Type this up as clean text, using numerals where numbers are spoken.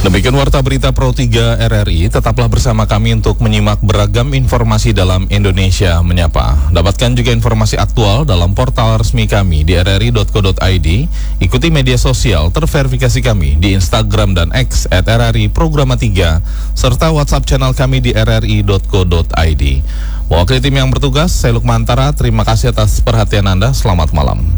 Demikian Warta Berita Pro 3 RRI, tetaplah bersama kami untuk menyimak beragam informasi dalam Indonesia Menyapa. Dapatkan juga informasi aktual dalam portal resmi kami di rri.co.id. Ikuti media sosial terverifikasi kami di Instagram dan X @RRI Programa 3, serta WhatsApp channel kami di rri.co.id. Mewakili tim yang bertugas, saya Lukmantara, terima kasih atas perhatian Anda, selamat malam.